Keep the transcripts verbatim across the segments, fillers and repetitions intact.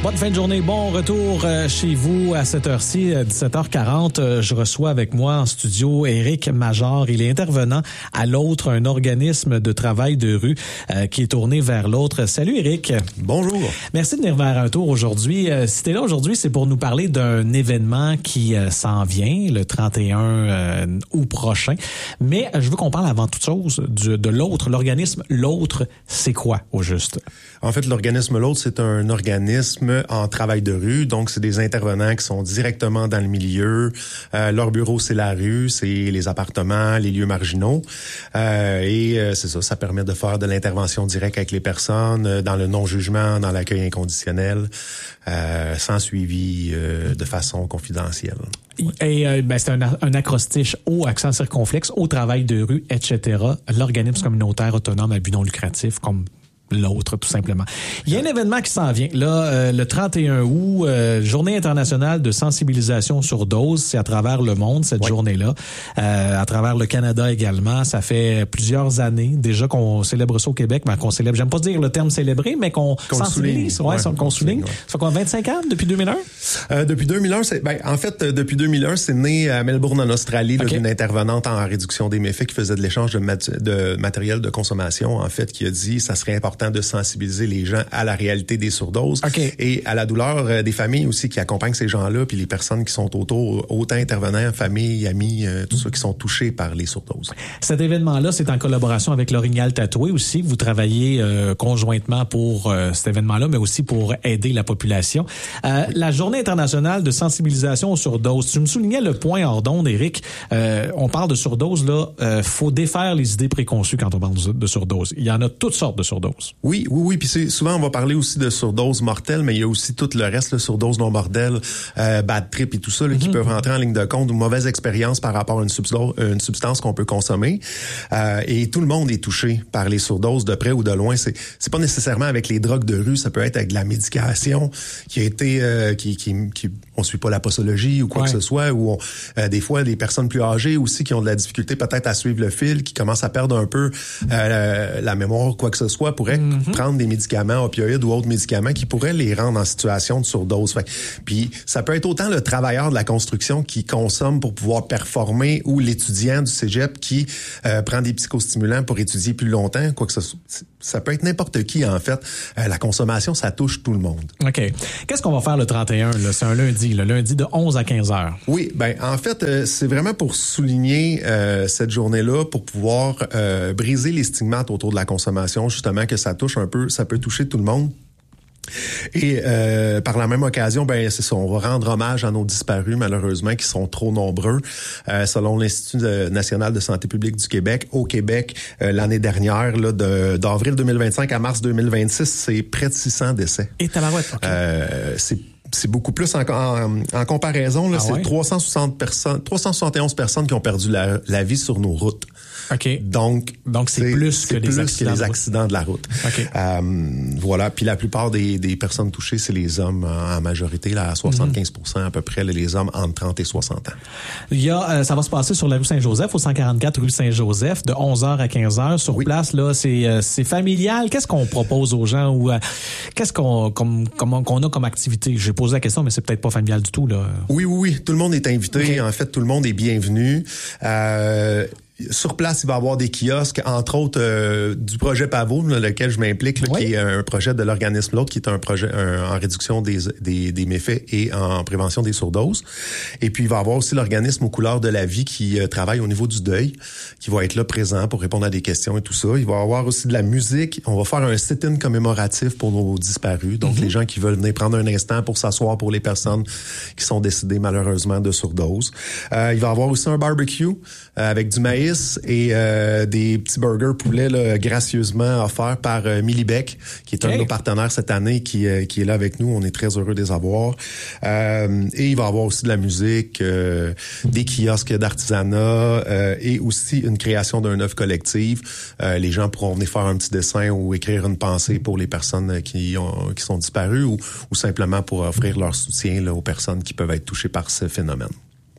Bonne fin de journée, bon retour euh, chez vous à cette heure-ci, dix-sept heures quarante. Euh, je reçois avec moi en studio Éric Major. Il est intervenant à l'autre, un organisme de travail de rue euh, qui est tourné vers l'autre. Salut Éric. Bonjour. Merci de venir faire un tour aujourd'hui. Euh, si t'es là aujourd'hui, c'est pour nous parler d'un événement qui euh, s'en vient le trente et un euh, août prochain. Mais euh, je veux qu'on parle avant toute chose du, de l'autre, l'organisme L'autre. C'est quoi au juste? En fait, l'organisme L'autre, c'est un organisme en travail de rue. Donc, c'est des intervenants qui sont directement dans le milieu. Euh, leur bureau, c'est la rue, c'est les appartements, les lieux marginaux. Euh, et euh, c'est ça, ça permet de faire de l'intervention directe avec les personnes, euh, dans le non-jugement, dans l'accueil inconditionnel, euh, sans suivi, euh, de façon confidentielle. Et euh, ben, c'est un, un acrostiche au accent circonflexe, au travail de rue, et cetera. L'organisme communautaire autonome à but non lucratif, comme l'autre, tout simplement. Il y a un événement qui s'en vient. Là, euh, le trente et un août, euh, Journée internationale de sensibilisation sur dose. C'est à travers le monde, cette oui. journée-là. Euh, à travers le Canada également. Ça fait plusieurs années déjà qu'on célèbre ça au Québec, mais qu'on célèbre, j'aime pas dire le terme célébrer, mais qu'on, qu'on sensibilise. Souligne. Ouais, ouais, qu'on souligne. Ouais. Ça fait quoi, vingt-cinq ans, depuis deux mille un? Euh, depuis deux mille un, c'est, ben, en fait, depuis deux mille un, c'est né à Melbourne, en Australie, okay. là, d'une intervenante en réduction des méfaits qui faisait de l'échange de, mat- de matériel de consommation, en fait, qui a dit ça serait important de sensibiliser les gens à la réalité des surdoses okay. et à la douleur euh, des familles aussi qui accompagnent ces gens-là, puis les personnes qui sont autour, autant intervenants, familles, amis, euh, tous mmh. ceux qui sont touchés par les surdoses. Cet événement-là, c'est en collaboration avec l'Orignal Tatoué aussi. Vous travaillez euh, conjointement pour euh, cet événement-là, mais aussi pour aider la population. Euh, oui. La Journée internationale de sensibilisation aux surdoses. Tu me soulignais le point hors d'onde, Éric. Euh, on parle de surdose, là. Euh, faut défaire les idées préconçues quand on parle de surdose. Il y en a toutes sortes de surdoses. Oui, oui, oui. Puis c'est, souvent, on va parler aussi de surdose mortelle, mais il y a aussi tout le reste, là, surdose non mortelle, euh, bad trip et tout ça, là, mm-hmm. qui peuvent rentrer en ligne de compte ou mauvaise expérience par rapport à une substance, une substance qu'on peut consommer. Euh, et tout le monde est touché par les surdoses de près ou de loin. C'est, c'est pas nécessairement avec les drogues de rue, ça peut être avec de la médication qui a été, euh, qui, qui, qui, on suit pas la posologie ou quoi ouais. que ce soit, ou on, euh, des fois des personnes plus âgées aussi qui ont de la difficulté peut-être à suivre le fil, qui commencent à perdre un peu euh, la, la mémoire, quoi que ce soit, pourraient mm-hmm. prendre des médicaments opioïdes ou autres médicaments qui pourraient les rendre en situation de surdose. Fait, puis ça peut être autant le travailleur de la construction qui consomme pour pouvoir performer ou l'étudiant du cégep qui euh, prend des psychostimulants pour étudier plus longtemps, quoi que ce soit. Ça peut être n'importe qui, en fait. Euh, la consommation, ça touche tout le monde. OK. Qu'est-ce qu'on va faire le trente et un, là? C'est un lundi, le lundi de onze à quinze heures. Oui, ben en fait, euh, c'est vraiment pour souligner euh, cette journée-là, pour pouvoir euh, briser les stigmates autour de la consommation, justement, que ça touche un peu, ça peut toucher tout le monde. Et euh, par la même occasion, ben c'est ça, on va rendre hommage à nos disparus, malheureusement, qui sont trop nombreux. Euh, selon l'Institut national de santé publique du Québec, au Québec, euh, l'année dernière, là, de, d'avril deux mille vingt-cinq à mars deux mille vingt-six, c'est près de six cents décès. Et tabarouette, OK. Euh, c'est C'est beaucoup plus en, en, en comparaison. Là, ah c'est ouais? trois cent soixante personnes, trois cent soixante et onze personnes qui ont perdu la, la vie sur nos routes. OK. Donc, Donc c'est, c'est plus, que, c'est les plus accidents que les accidents de la route. OK. Euh, voilà. Puis la plupart des, des personnes touchées, c'est les hommes en, en majorité, là, à soixante-quinze pour cent mm-hmm. à peu près, là, les hommes entre trente et soixante ans. Il y a, euh, ça va se passer sur la rue Saint-Joseph, au cent quarante-quatre rue Saint-Joseph, de onze heures à quinze heures. Sur oui. place, là, c'est, euh, c'est familial. Qu'est-ce qu'on propose aux gens ou euh, qu'est-ce qu'on, comme, comme, qu'on a comme activité? J'ai posé la question, mais c'est peut-être pas familial du tout, là. Oui, oui, oui. Tout le monde est invité. Okay. En fait, tout le monde est bienvenu. Euh, Sur place, il va y avoir des kiosques, entre autres euh, du projet Pavot, dans lequel je m'implique, là, oui. qui est un projet de l'organisme L'autre, qui est un projet un, en réduction des, des, des méfaits et en prévention des surdoses. Et puis, il va y avoir aussi l'organisme aux couleurs de la vie qui euh, travaille au niveau du deuil, qui va être là présent pour répondre à des questions et tout ça. Il va y avoir aussi de la musique. On va faire un sit-in commémoratif pour nos disparus. Donc, mm-hmm. les gens qui veulent venir prendre un instant pour s'asseoir pour les personnes qui sont décédées malheureusement de surdose. Euh, il va y avoir aussi un barbecue euh, avec du maïs et euh, des petits burgers poulet là, gracieusement offerts par euh, Millibec, qui est okay. un de nos partenaires cette année, qui, euh, qui est là avec nous. On est très heureux de les avoir. Euh, et il va y avoir aussi de la musique, euh, des kiosques d'artisanat euh, et aussi une création d'un œuvre collective. Euh, les gens pourront venir faire un petit dessin ou écrire une pensée pour les personnes qui, ont, qui sont disparues ou, ou simplement pour offrir leur soutien là, aux personnes qui peuvent être touchées par ce phénomène.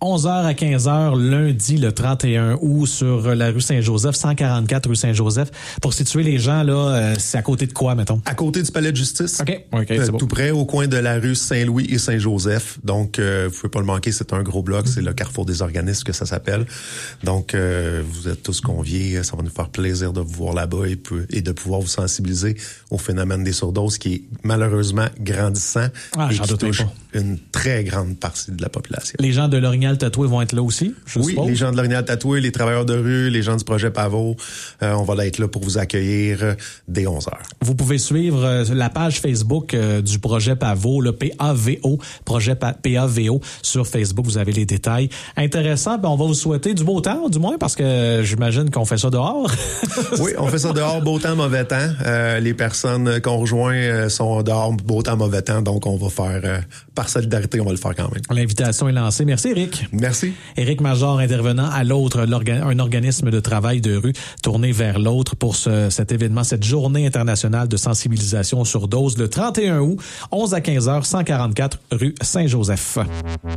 onze heures à quinze heures, lundi, le trente et un août, sur la rue Saint-Joseph, cent quarante-quatre rue Saint-Joseph. Pour situer les gens, là, euh, c'est à côté de quoi, mettons? À côté du palais de justice. OK, OK, euh, c'est bon. Tout près, au coin de la rue Saint-Louis et Saint-Joseph. Donc, euh, vous pouvez pas le manquer, c'est un gros bloc, c'est le carrefour des organismes que ça s'appelle. Donc, euh, vous êtes tous conviés, ça va nous faire plaisir de vous voir là-bas et, et de pouvoir vous sensibiliser au phénomène des surdoses qui est malheureusement grandissant Ah, et j'en qui doutais touche pas. une très grande partie de la population. Les gens de l'Orignal-Tatoué vont être là aussi, je Oui, suppose? les gens de l'Orignal-Tatoué, les travailleurs de rue, les gens du projet Pavot, euh, on va être là pour vous accueillir euh, dès onze heures. Vous pouvez suivre euh, la page Facebook euh, du projet Pavot, le P A V O, projet Pa- P A V O sur Facebook, vous avez les détails. Intéressant, ben on va vous souhaiter du beau temps, du moins, parce que euh, j'imagine qu'on fait ça dehors. Oui, on fait ça dehors, beau temps, mauvais temps. Euh, les personnes qu'on rejoint euh, sont dehors, beau temps, mauvais temps, donc on va faire, euh, par solidarité, on va le faire quand même. L'invitation est lancée. Merci, Éric. Merci. Éric Major, intervenant à l'autre, l'orga- un organisme de travail de rue tourné vers l'autre pour ce, cet événement, cette journée internationale de sensibilisation aux surdoses le trente et un août, onze à quinze heures, cent quarante-quatre rue Saint-Joseph. La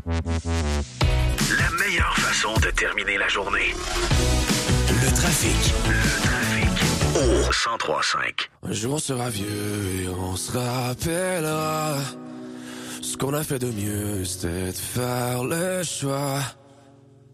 meilleure façon de terminer la journée. Le trafic. Le trafic. Au cent trois cinq. Un jour on sera vieux et on se rappellera. Ce qu'on a fait de mieux, c'était de faire le choix